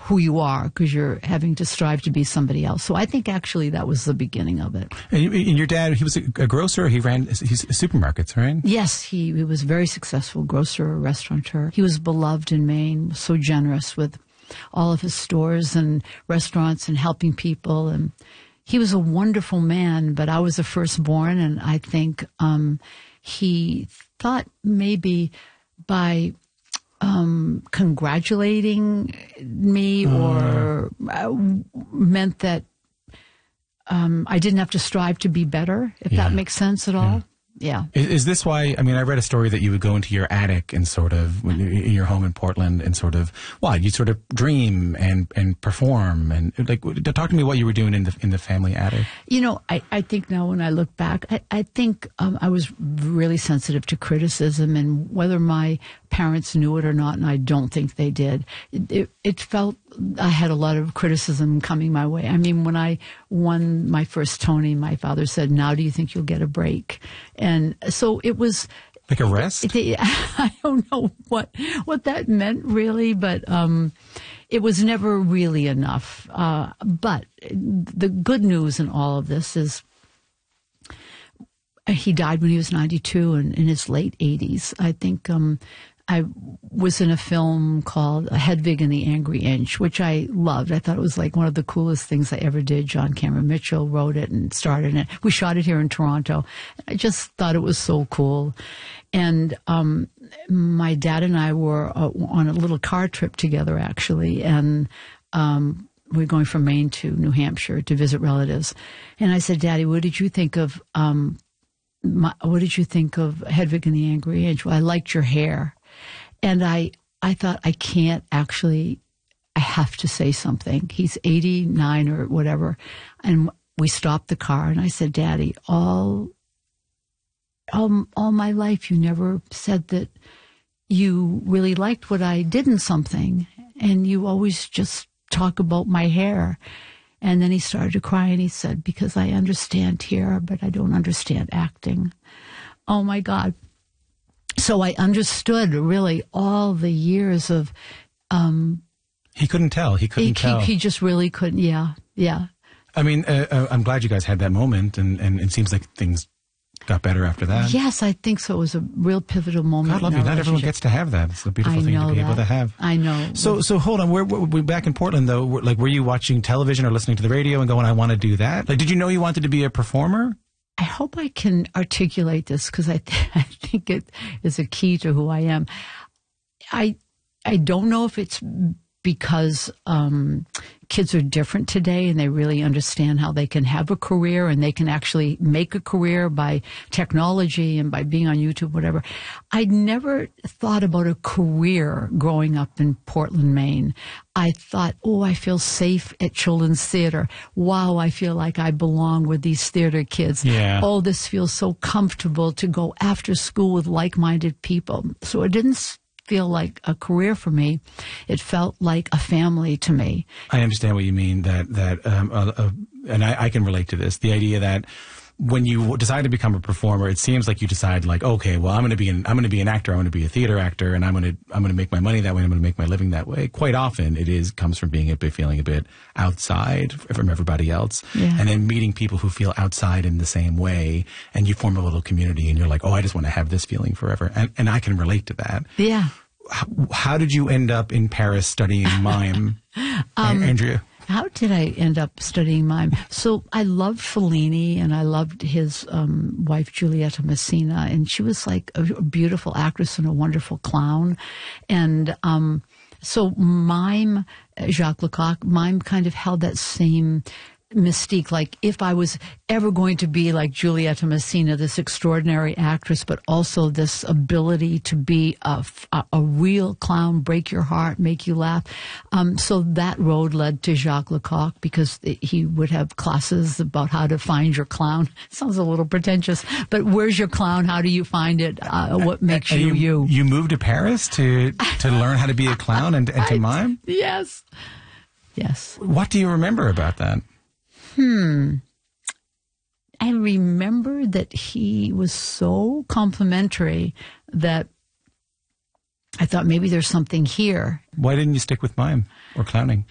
who you are because you're having to strive to be somebody else. So I think actually that was the beginning of it. And your dad, he was a grocer. He ran supermarkets, right? Yes, he was a very successful grocer, restaurateur. He was beloved in Maine, so generous with all of his stores and restaurants and helping people. And he was a wonderful man, but I was the firstborn, and I think he thought maybe by congratulating me or meant that I didn't have to strive to be better, if that makes sense at all. Yeah. Is this why, I mean, I read a story that you would go into your attic and sort of, in your home in Portland, and sort of, you'd sort of dream and perform, and like, talk to me what you were doing in the family attic. You know, I think now when I look back, I think I was really sensitive to criticism, and whether my parents knew it or not, and I don't think they did, it felt I had a lot of criticism coming my way. I mean, when I won my first Tony, my father said, "Now do you think you'll get a break?" And so it was like a rest. I don't know what that meant really, but it was never really enough. But the good news in all of this is he died when he was 92 and in his late 80s. I think I was in a film called Hedwig and the Angry Inch, which I loved. I thought it was like one of the coolest things I ever did. John Cameron Mitchell wrote it and starred in it. We shot it here in Toronto. I just thought it was so cool. And my dad and I were on a little car trip together, actually, and we were going from Maine to New Hampshire to visit relatives. And I said, "Daddy, what did you think of Hedwig and the Angry Inch?" "Well, I liked your hair." And I thought, I have to say something. He's 89 or whatever. And we stopped the car and I said, "Daddy, all my life you never said that you really liked what I did in something. And you always just talk about my hair." And then he started to cry and he said, "Because I understand hair, but I don't understand acting." Oh my God. So I understood really all the years of... he couldn't tell. He couldn't tell. He just really couldn't. Yeah. Yeah. I mean, I'm glad you guys had that moment, and it seems like things got better after that. Yes, I think so. It was a real pivotal moment. God love you. Not everyone gets to have that. It's a beautiful thing to be able to have. I know. So hold on. We're back in Portland, though. Were you watching television or listening to the radio and going, "I want to do that"? Like, did you know you wanted to be a performer? I hope I can articulate this because I think it is a key to who I am. I don't know if it's because kids are different today and they really understand how they can have a career and they can actually make a career by technology and by being on YouTube, whatever. I never thought about a career growing up in Portland, Maine. I thought, oh, I feel safe at Children's Theater. Wow, I feel like I belong with these theater kids. Yeah. Oh, this feels so comfortable to go after school with like-minded people. So it didn't feel like a career for me. It felt like a family to me. I understand what you mean, and I can relate to this. The idea that when you decide to become a performer, it seems like you decide, like, okay, well, I'm going to be an actor. I'm going to be a theater actor, and I'm going to make my money that way. I'm going to make my living that way. Quite often, comes from feeling a bit outside from everybody else, and then meeting people who feel outside in the same way, and you form a little community, and you're like, oh, I just want to have this feeling forever, and I can relate to that. Yeah. How did you end up in Paris studying mime, Andrea? How did I end up studying mime? So I loved Fellini, and I loved his wife, Giulietta Messina, and she was like a beautiful actress and a wonderful clown. And so mime, Jacques Lecoq, mime kind of held that same mystique. Like, if I was ever going to be like Giulietta Messina, this extraordinary actress, but also this ability to be a real clown, break your heart, make you laugh. So that road led to Jacques Lecoq, because he would have classes about how to find your clown. Sounds a little pretentious, but where's your clown? How do you find it? What makes you? You moved to Paris to learn how to be a clown and to mime? Yes. Yes. What do you remember about that? I remember that he was so complimentary that I thought maybe there's something here. Why didn't you stick with mime or clowning?